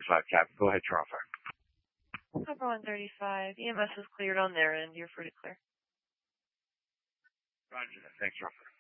135, Cap. Go ahead, you're on fire. Copper 135. EMS is cleared on their end. You're free to clear. Roger that. Thanks, Roger.